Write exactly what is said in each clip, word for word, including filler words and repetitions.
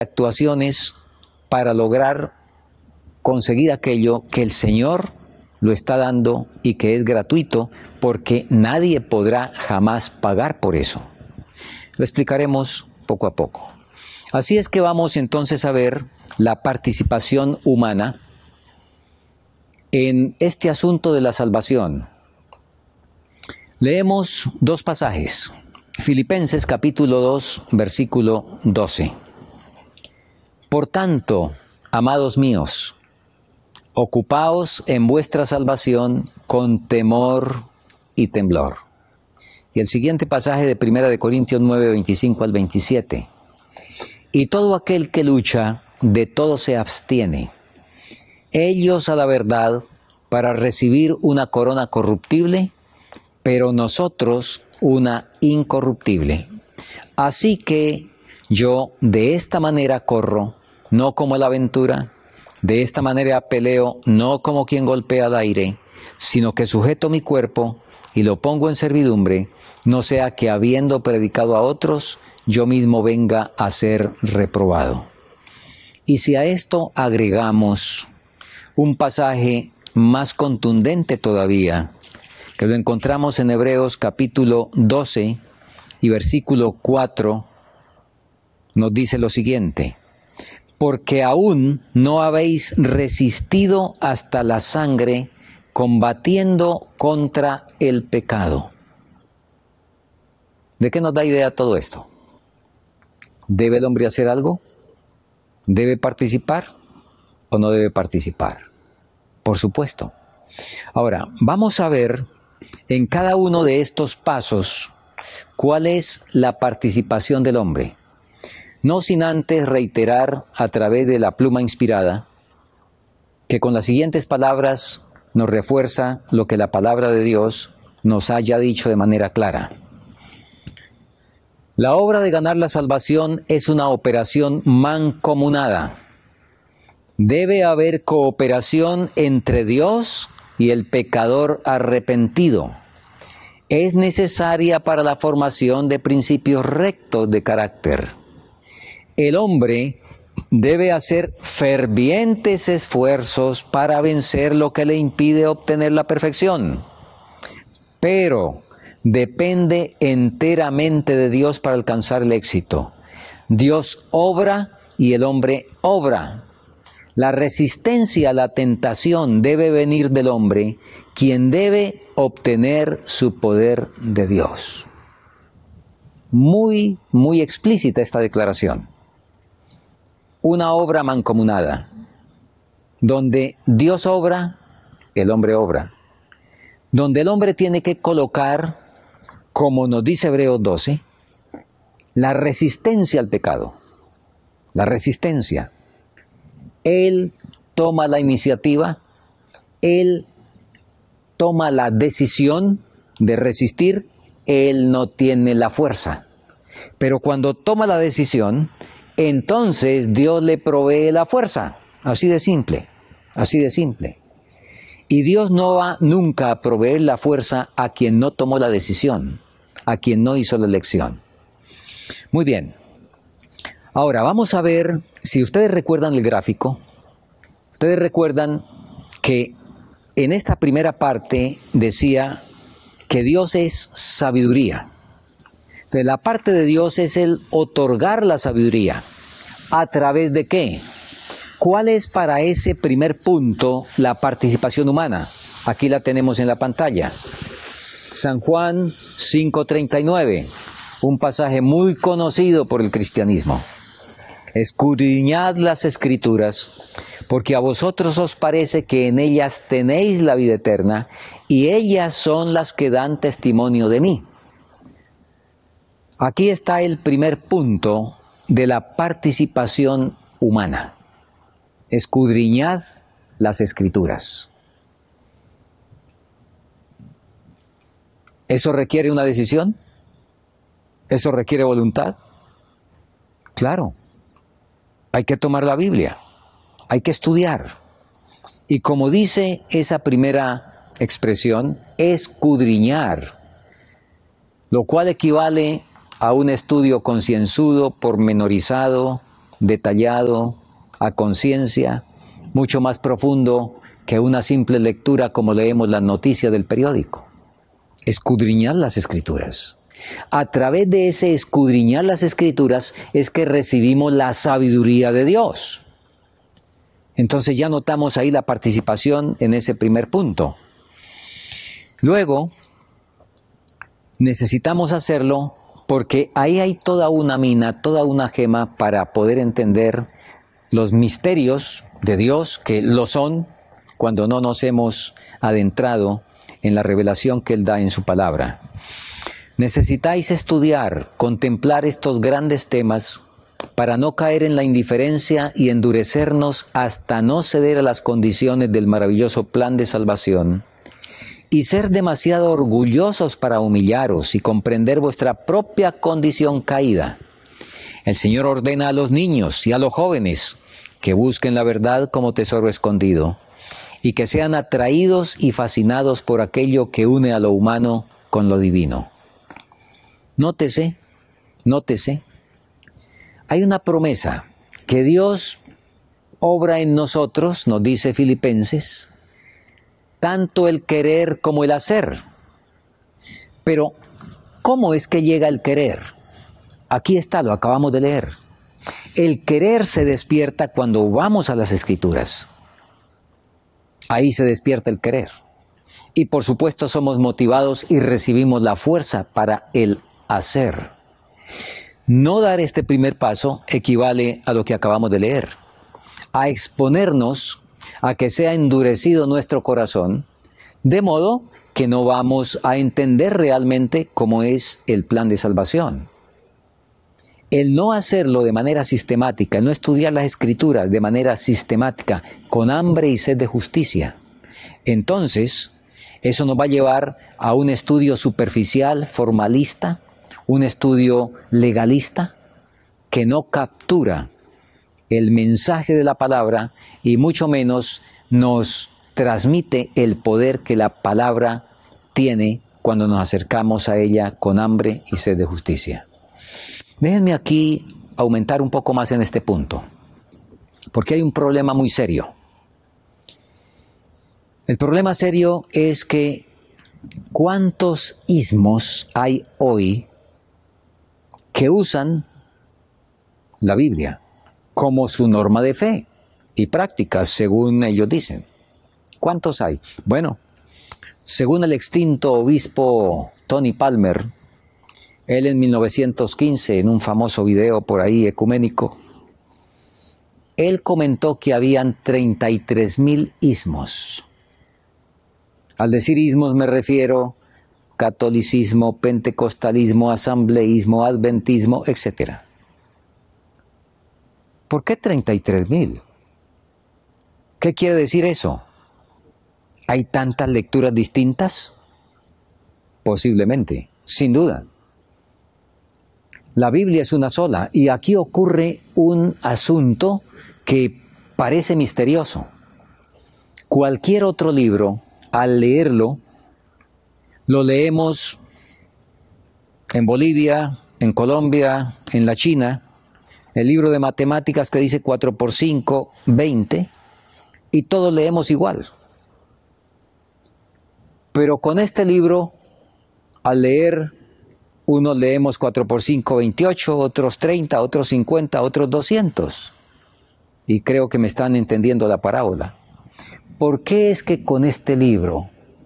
actuaciones para lograr conseguir aquello que el Señor lo está dando y que es gratuito, porque nadie podrá jamás pagar por eso. Lo explicaremos poco a poco. Así es que vamos entonces a ver la participación humana en este asunto de la salvación. Leemos dos pasajes. Filipenses capítulo dos, versículo doce. Por tanto, amados míos, ocupaos en vuestra salvación con temor y temblor. Y el siguiente pasaje de primera de Corintios nueve, veinticinco al veintisiete. Y todo aquel que lucha, de todo se abstiene. Ellos a la verdad para recibir una corona corruptible, pero nosotros una incorruptible. Así que yo de esta manera corro, no como la aventura, de esta manera peleo, no como quien golpea al aire, sino que sujeto mi cuerpo y lo pongo en servidumbre, no sea que habiendo predicado a otros, yo mismo venga a ser reprobado. Y si a esto agregamos un pasaje más contundente todavía, que lo encontramos en Hebreos capítulo doce y versículo cuatro, nos dice lo siguiente: porque aún no habéis resistido hasta la sangre, combatiendo contra el pecado. ¿De qué nos da idea todo esto? ¿Debe el hombre hacer algo? ¿Debe participar o no debe participar? Por supuesto. Ahora, vamos a ver en cada uno de estos pasos cuál es la participación del hombre. No sin antes reiterar a través de la pluma inspirada que con las siguientes palabras nos refuerza lo que la palabra de Dios nos haya dicho de manera clara. La obra de ganar la salvación es una operación mancomunada. Debe haber cooperación entre Dios y el pecador arrepentido. Es necesaria para la formación de principios rectos de carácter. El hombre debe hacer fervientes esfuerzos para vencer lo que le impide obtener la perfección, pero depende enteramente de Dios para alcanzar el éxito. Dios obra y el hombre obra. La resistencia a la tentación debe venir del hombre, quien debe obtener su poder de Dios. Muy, muy explícita esta declaración. Una obra mancomunada, donde Dios obra, el hombre obra. Donde el hombre tiene que colocar, como nos dice Hebreos doce, la resistencia al pecado. La resistencia. Él toma la iniciativa, él toma la decisión de resistir, él no tiene la fuerza. Pero cuando toma la decisión, entonces Dios le provee la fuerza. Así de simple, así de simple. Y Dios no va nunca a proveer la fuerza a quien no tomó la decisión, a quien no hizo la elección. Muy bien. Ahora vamos a ver, si ustedes recuerdan el gráfico, ustedes recuerdan que en esta primera parte decía que Dios es sabiduría. Entonces, la parte de Dios es el otorgar la sabiduría. ¿A través de qué? ¿Cuál es para ese primer punto la participación humana? Aquí la tenemos en la pantalla. San Juan cinco treinta y nueve, un pasaje muy conocido por el cristianismo. Escudriñad las Escrituras, porque a vosotros os parece que en ellas tenéis la vida eterna, y ellas son las que dan testimonio de mí. Aquí está el primer punto de la participación humana. Escudriñad las Escrituras. ¿Eso requiere una decisión? ¿Eso requiere voluntad? Claro. Hay que tomar la Biblia. Hay que estudiar. Y como dice esa primera expresión, escudriñar, lo cual equivale a un estudio concienzudo, pormenorizado, detallado, a conciencia, mucho más profundo que una simple lectura como leemos las noticias del periódico. Escudriñar las Escrituras. A través de ese escudriñar las Escrituras es que recibimos la sabiduría de Dios. Entonces ya notamos ahí la participación en ese primer punto. Luego, necesitamos hacerlo porque ahí hay toda una mina, toda una gema para poder entender los misterios de Dios, que lo son cuando no nos hemos adentrado en la revelación que Él da en su palabra. Necesitáis estudiar, contemplar estos grandes temas para no caer en la indiferencia y endurecernos hasta no ceder a las condiciones del maravilloso plan de salvación y ser demasiado orgullosos para humillaros y comprender vuestra propia condición caída. El Señor ordena a los niños y a los jóvenes que busquen la verdad como tesoro escondido y que sean atraídos y fascinados por aquello que une a lo humano con lo divino. Nótese, nótese, hay una promesa que Dios obra en nosotros, nos dice Filipenses, tanto el querer como el hacer. Pero, ¿cómo es que llega el querer? Aquí está, lo acabamos de leer. El querer se despierta cuando vamos a las Escrituras. Ahí se despierta el querer. Y por supuesto somos motivados y recibimos la fuerza para el hacer. No dar este primer paso equivale a lo que acabamos de leer, a exponernos a que sea endurecido nuestro corazón, de modo que no vamos a entender realmente cómo es el plan de salvación. El no hacerlo de manera sistemática, el no estudiar las Escrituras de manera sistemática, con hambre y sed de justicia, entonces eso nos va a llevar a un estudio superficial, formalista, un estudio legalista que no captura el mensaje de la palabra y mucho menos nos transmite el poder que la palabra tiene cuando nos acercamos a ella con hambre y sed de justicia. Déjenme aquí aumentar un poco más en este punto, porque hay un problema muy serio. El problema serio es que ¿cuántos ismos hay hoy que usan la Biblia como su norma de fe y práctica, según ellos dicen? ¿Cuántos hay? Bueno, según el extinto obispo Tony Palmer, él en mil novecientos quince, en un famoso video por ahí ecuménico, él comentó que habían treinta y tres mil ismos. Al decir ismos me refiero catolicismo, pentecostalismo, asambleísmo, adventismo, etcétera. ¿Por qué treinta y tres mil? ¿Qué quiere decir eso? ¿Hay tantas lecturas distintas? Posiblemente, sin duda. La Biblia es una sola y aquí ocurre un asunto que parece misterioso. Cualquier otro libro, al leerlo, lo leemos en Bolivia, en Colombia, en la China, el libro de matemáticas que dice cuatro por cinco, veinte, y todos leemos igual. Pero con este libro, al leer, unos leemos cuatro por cinco, veintiocho, otros treinta, otros cincuenta, otros doscientos. Y creo que me están entendiendo la parábola. ¿Por qué es que con este libro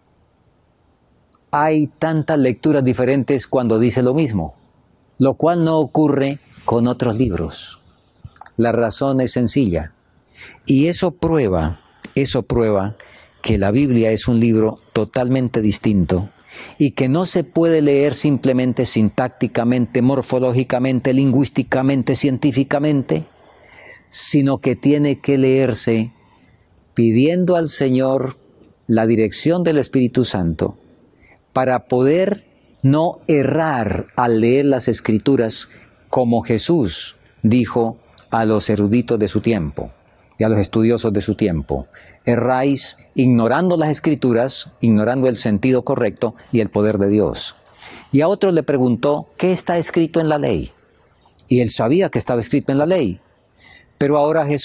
hay tantas lecturas diferentes cuando dice lo mismo? Lo cual no ocurre con otros libros. La razón es sencilla. Y eso prueba, eso prueba que la Biblia es un libro totalmente distinto y que no se puede leer simplemente sintácticamente, morfológicamente, lingüísticamente, científicamente, sino que tiene que leerse pidiendo al Señor la dirección del Espíritu Santo para poder no errar al leer las Escrituras como Jesús dijo a los eruditos de su tiempo y a los estudiosos de su tiempo. Erráis ignorando las Escrituras, ignorando el sentido correcto y el poder de Dios. Y a otro le preguntó, ¿qué está escrito en la ley? Y él sabía que estaba escrito en la ley. Pero ahora Jesús